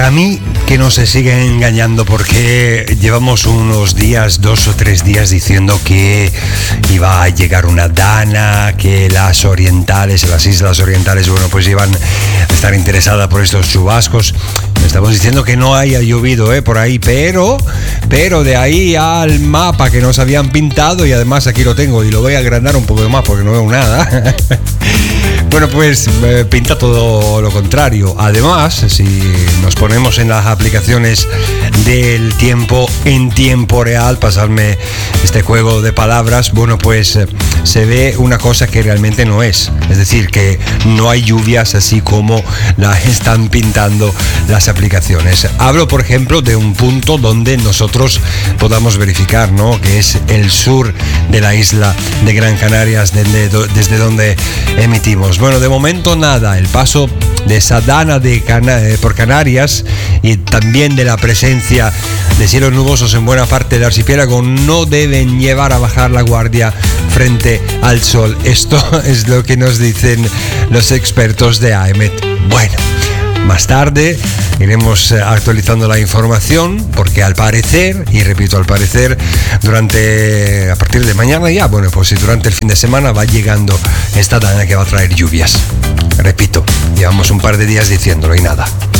para mí que no se siguen engañando, porque llevamos unos días, 2 o 3 días diciendo que iba a llegar una dana, que las islas orientales, bueno, pues iban a estar interesadas por estos chubascos. Estamos diciendo que no haya llovido por ahí, pero de ahí al mapa que nos habían pintado, y además aquí lo tengo y lo voy a agrandar un poco más porque no veo nada. Bueno, pues pinta todo lo contrario. Además, si nos ponemos en las aplicaciones del tiempo en tiempo real, pasarme este juego de palabras, bueno, pues se ve una cosa que realmente no es. Es decir, que no hay lluvias así como las están pintando las aplicaciones. Hablo, por ejemplo, de un punto donde nosotros podamos verificar, ¿no?, que es el sur de la isla de Gran Canarias, desde donde emitimos. Bueno, de momento nada. El paso de esa dana por Canarias y también de la presencia de cielos nubosos en buena parte del archipiélago no deben llevar a bajar la guardia frente al sol. Esto es lo que nos dicen los expertos de AEMET. Bueno, más tarde iremos actualizando la información, porque al parecer, y repito, al parecer, a partir de mañana ya, bueno, pues si durante el fin de semana va llegando esta dana que va a traer lluvias. Repito, llevamos un par de días diciéndolo y nada.